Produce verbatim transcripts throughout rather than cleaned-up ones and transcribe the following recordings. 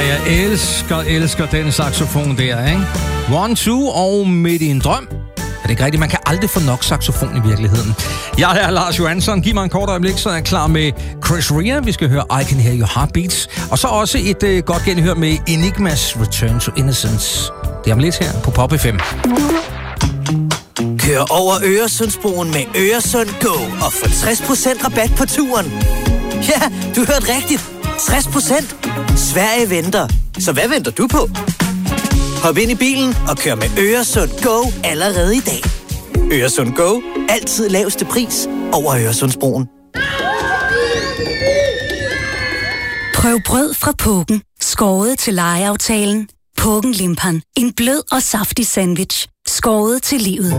jeg elsker, elsker den saxofon der, ikke? One, two og Midt i en drøm. Er det ikke rigtigt? Man kan aldrig få nok saxofon i virkeligheden. Jeg er Lars Johansson. Giv mig en kort øjeblik, så er jeg klar med Chris Rea. Vi skal høre I Can Hear Your Heartbeats. Og så også et uh, godt genhør med Enigmas Return to Innocence. Det er om lidt her på Pop F M. Kør over Øresundsbroen med Øresund Go og få tres procent rabat på turen. Ja, du hørte rigtigt. tres procent. Sverige venter. Så hvad venter du på? Hop ind i bilen og kør med Øresund Go allerede i dag. Øresund Go. Altid laveste pris over Øresundsbroen. Prøv brød fra Puggen. Skåret til lejeaftalen. Puggen Limpan. En blød og saftig sandwich. Skåret til livet.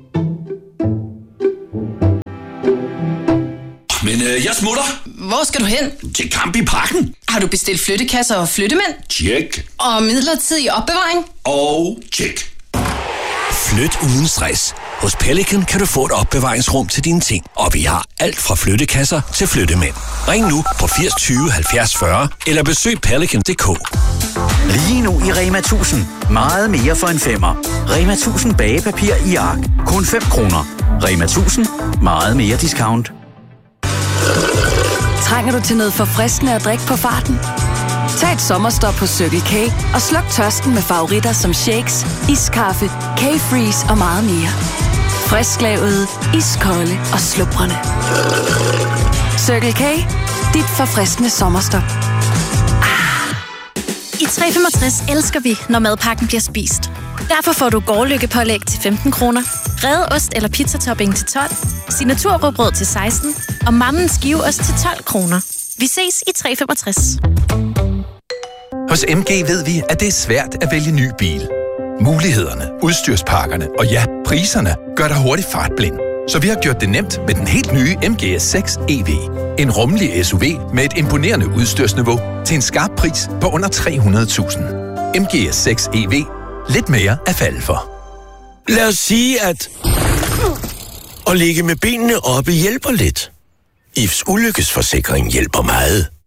Men øh, jeg smutter. Hvor skal du hen? Til Kamp i Parken. Har du bestilt flyttekasser og flyttemænd? Tjek. Og midlertidig opbevaring? Og tjek. Flyt uden stress. Hos Pelican kan du få et opbevaringsrum til dine ting. Og vi har alt fra flyttekasser til flyttemænd. Ring nu på firs tyve halvfjerds fyrre eller besøg pelican punktum d k. Lige nu i Rema tusind. Meget mere for en femmer. Rema tusind bagepapir i ark. Kun fem kroner. Rema tusind. Meget mere discount. Trænger du til noget forfriskende at drikke på farten? Tag et sommerstop på Circle K og sluk tørsten med favoritter som shakes, iskaffe, K-Freeze og meget mere. Frisklavet, iskolde og slubrende. Circle K, dit forfriskende sommerstop. I tre femogtres elsker vi, når madpakken bliver spist. Derfor får du gårdløkkepålæg til femten kroner, revet ost eller pizzatopping til tolv, signaturrugbrød til seksten og mammens skiveost til tolv kroner. Vi ses i tre femogtres. Hos M G ved vi, at det er svært at vælge ny bil. Mulighederne, udstyrspakkerne og ja, priserne gør dig hurtigt fartblind. Så vi har gjort det nemt med den helt nye M G S seks E V. En rummelig S U V med et imponerende udstyrsniveau til en skarp pris på under tre hundrede tusind. M G S seks E V. Lidt mere at falde for. Lad os sige, at at ligge med benene oppe hjælper lidt. I F's ulykkesforsikring hjælper meget.